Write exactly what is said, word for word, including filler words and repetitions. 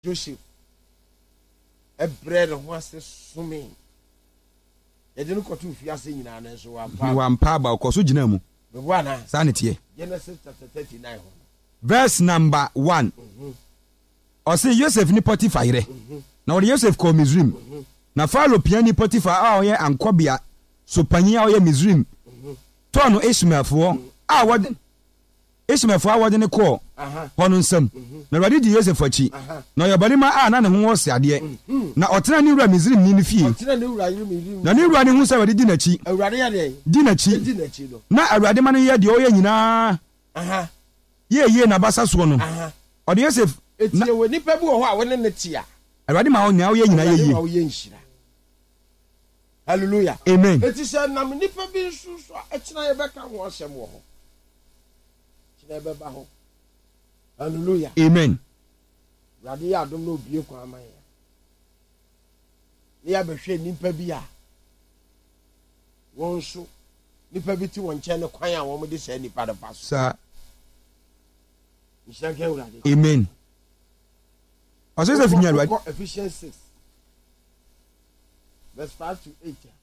Joseph a bread of what's swimming. You didn't go to Fiassi in an answer. One paba or Cosuginamu. The one sanity. Genesis chapter thirty-nine. Verse number one. Or say Joseph ni Potiphar. Now Joseph called Mizrim. Na Pharaoh piani Potiphar aye and Kobia. So Pania aye Mizrim. Tono Ishmael for ah what Ishmael for what in the call. Honun some. Na ready di Joseph for chi. Na your body ma ah na ne ho wo se ade. Na otena ni wura Mizrim ni ni fie. Otena ni wura Mizrim. Na ni wura ni hu se wadi di na chi. Awurade ya de. Di na chi. Di na chi no. Na awurade ma no ye de o ye nyina. Aha. Ye ye na basa so no. Aha. O de Joseph etie we nipa bi wo ho a woni ne tia. Awurade ma wo nya o ye nyina ye ye. Wo ye nhira. Hallelujah. Amen. Eti se na nipa bi nsu so a kina ye beka ho asem wo ho. Kina ye beba ho. Hallelujah. Amen. Awurade ya dom na obie kwa aman ya. Ni ya behwe nipa bi a won so nipa bi ti won che ne kwan a won de se nipa de paso. Sir. Awurade. Amen. Ose se finya Awurade. Ephesians six verse five to eight.